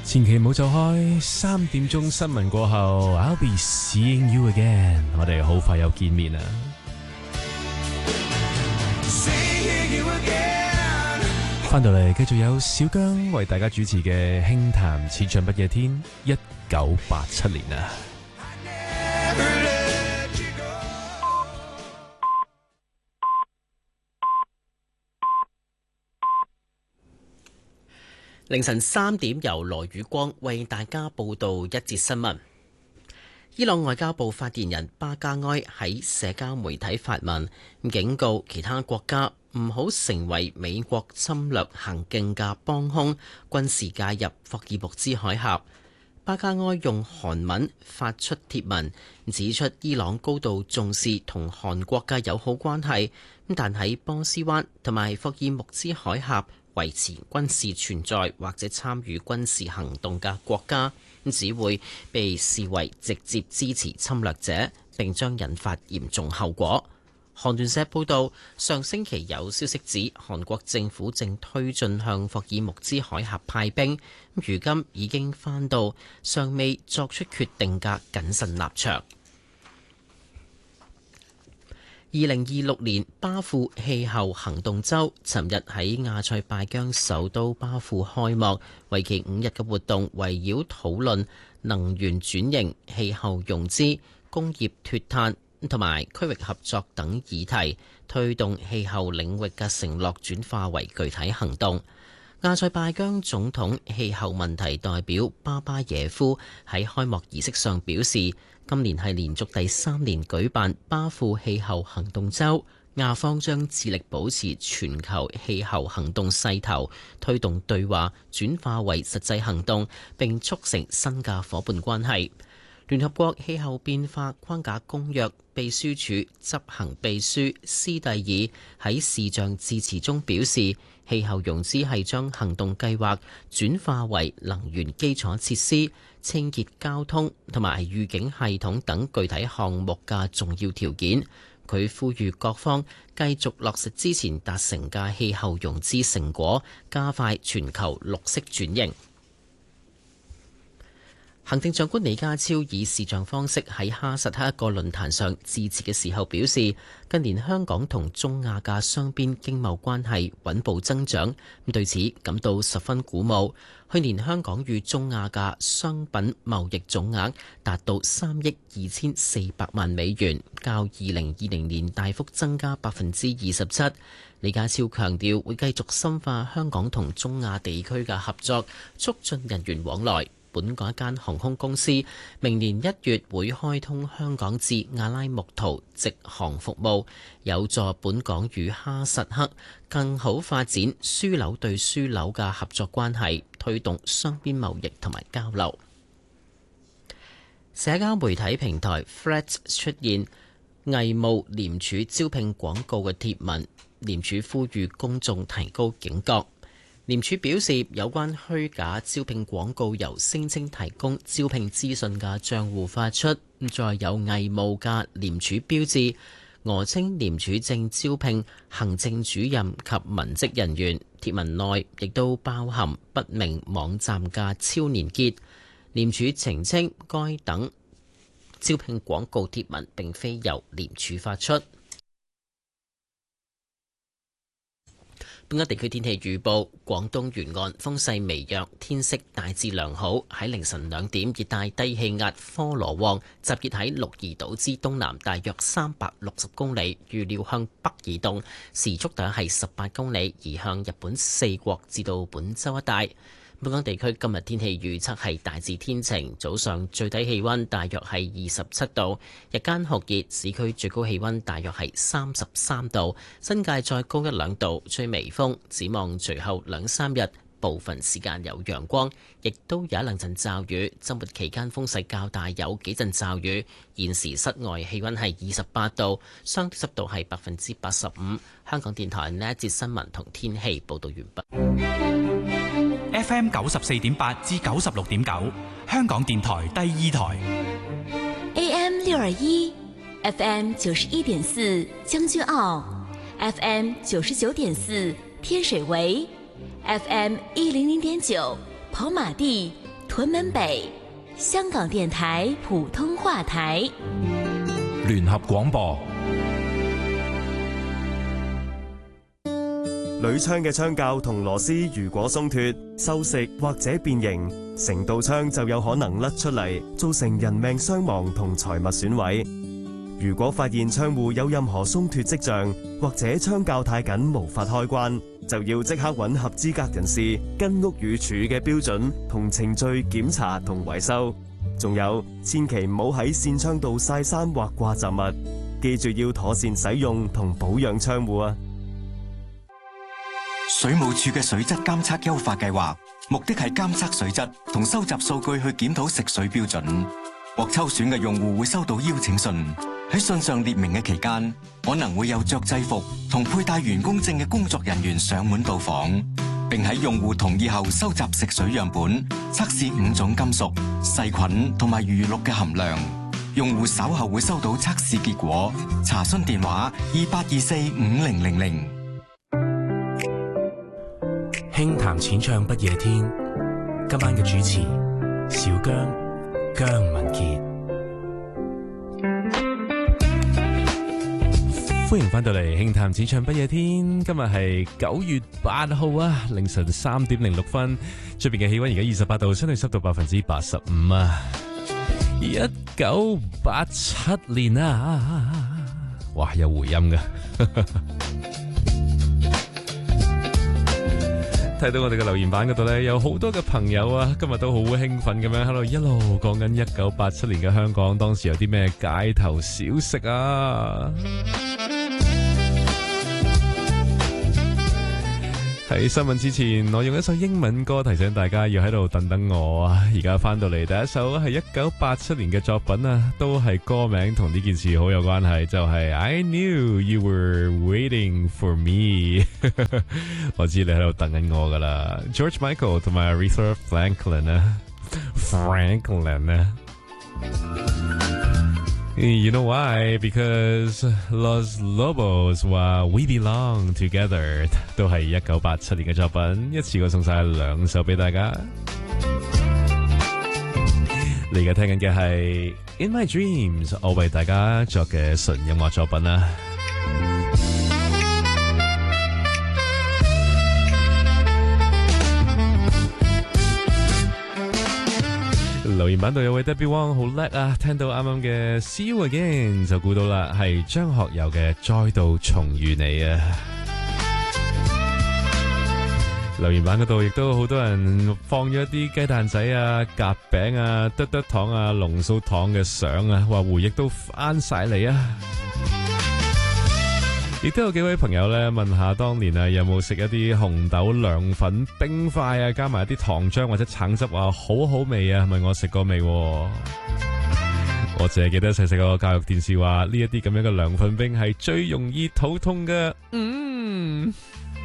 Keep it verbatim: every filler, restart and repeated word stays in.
千祈唔好走開，三點鐘新聞過後 I'll be seeing you again， 我哋好快又見面啊！翻到嚟繼續有小姜為大家主持嘅輕談似像不夜天，一九八七年啊！ 凌晨三點，由羅宇光為大家報道一節新聞。伊朗外交部發言人巴加埃喺社交媒體發文，警告其他國家唔好成為美國侵略行徑嘅幫兇，軍事介入霍爾木茲海峽。巴加埃用韓文發出貼文，指出伊朗高度重視同韓國嘅友好關係，但喺波斯灣同埋霍爾木茲海峽維持軍事存在或者參與軍事行動嘅國家，只會被視為直接支持侵略者，並將引發嚴重後果。韓聯社報導，上星期有消息指韓國政府正推進向霍爾木茲海峽派兵，如今已經翻到尚未作出決定嘅謹慎立場。二零二六年巴庫氣候行動週尋日喺亞塞拜疆首都巴庫開幕，為期五日嘅活動圍繞討論能源轉型、氣候融資、工業脫碳同埋區域合作等議題，推動氣候領域嘅承諾轉化為具體行動。亞塞拜疆總統氣候問題代表巴巴耶夫喺開幕儀式上表示，今年係連續第三年舉辦巴庫氣候行動週，亞方將致力保持全球氣候行動勢頭，推動對話轉化為實際行動，並促成新嘅夥伴關係。聯合國氣候變化框架公約秘書處執行秘書斯蒂爾喺視像致辭中表示，氣候融資係將行動計劃轉化為能源基礎設施、清潔交通同埋預警系統等具體項目嘅重要條件。佢呼籲各方繼續落實之前達成嘅氣候融資成果，加快全球綠色轉型。行政長官李家超以視像方式喺哈薩克一個論壇上致辭嘅時候表示，近年香港同中亞嘅雙邊經貿關係穩步增長，對此感到十分鼓舞。去年香港與中亞嘅商品貿易總額達到三億二千四百萬美元，較二零二零年大幅增加百分之二十七。李家超強調會繼續深化香港同中亞地區嘅合作，促進人員往來。本港一間航空公司明年一月會開通香港至阿拉木圖直航服務，有助本港與哈薩克更好發展樞紐對樞紐嘅合作關係，推動雙邊貿易同埋交流。社交媒體平台 Threads 出現偽冒廉署招聘廣告嘅貼文，廉署呼籲公眾提高警覺。廉署表示，有關虛假招聘廣告由聲稱提供招聘資訊嘅賬戶發出，再有偽冒嘅廉署標誌，訛稱廉署正招聘行政主任及文職人員。貼文內亦都包含不明網站嘅超連結。廉署澄清，該等招聘廣告貼文並非由廉署發出。本港地區天氣預報：廣東沿岸風勢微弱，天色大致良好。喺凌晨兩點，熱帶低氣壓科羅旺集結喺鹿兒島之東南，大約三百六十公里，預料向北移動，時速大約係十八公里，移向日本四國至到本州一帶。本港地區今日天氣預測係大致天晴，早上最低氣溫大約係二十七度，日間酷熱，市區最高氣溫大約係三十三度，新界再高一兩度，吹微風。展望隨後兩三日，部分時間有陽光，亦都有一兩陣驟雨。周末期間風勢較大，有幾陣驟雨。現時室外氣溫係二十八度，相對濕度係百分之八十五。香港電台呢一節新聞同天氣報道完畢。 F M 九十四點八至九十六點九，香港電台第二台。 A M 六二一，F M 九十一點四將軍澳 ，F M 九十九點四天水圍 ，F M 一零零點九跑馬地。 屯門北，香港電台普通話台， 聯合廣播。 鋁槍嘅槍架同螺絲如果鬆脫、銹蝕或者變形，成道槍就有可能甩出嚟，造成人命傷亡同財物損毀。如果發現槍戶有任何鬆脫跡象，或者槍架太緊無法開關，就要即刻揾合資格人士，跟屋宇署嘅標準同程序檢查同維修。仲有，千祈唔好喺線槍度曬衫或掛雜物，記住要妥善使用同保養槍戶啊！ 水務署嘅水質監測優化計劃，目的係監測水質同收集數據去檢討食水標準。獲抽選嘅用戶會收到邀請信，喺信上列明嘅期間，可能會有着制服同佩戴員工證嘅工作人員上門到訪，並喺用戶同意後收集食水樣本，測試五種金屬、細菌同埋餘氯嘅含量。用戶稍後會收到測試結果。查詢電話二八二四五零零零。 輕談淺唱不夜天，今晚嘅主持小姜姜文傑。 歡迎翻到嚟輕談淺唱不夜天，今日係九月八號啊，凌晨三點零六分，出邊嘅氣溫而家二十八度，相對濕度百分之八十五啊。一九八七年啊，哇有回音噶。睇到我哋嘅留言板嗰度咧，有好多嘅朋友啊，今日都好興奮咁樣喺度一路講緊一九八七年嘅香港，當時有啲咩街頭小食啊。喺新聞之前，我用一首英文歌提醒大家要喺度等等我啊！而家翻到嚟第一首係一九八七年嘅作品啊，都係歌名同呢件事好有關係，就係、是、I knew you were waiting for me 。我知你喺度等緊我噶啦 ，George Michael 同埋 Aretha Franklin 啊 ，Franklin 啊。You know why? Because Los Lobos 話 We Belong Together 都係一九八七年嘅作品，一次過送晒兩首俾大家。你而家聽緊嘅係 In My Dreams， 我為大家作嘅純音樂作品啦。留言板度有位 Debbie Wong 好叻啊，聽到啱啱嘅 See You Again 就估到啦，係張學友嘅再度重遇你啊。留言板嗰度亦都好多人放咗一啲雞蛋仔啊、夾餅啊、得得糖啊、龍鬚糖嘅相啊，話回憶都翻晒嚟啊。亦都有幾位朋友咧問下當年啊有冇食一啲紅豆涼粉冰塊啊，加埋一啲糖漿或者橙汁啊，好好味啊，問我食過未？我淨係記得細細個教育電視話呢一啲咁樣嘅涼粉冰係最容易肚痛嘅。嗯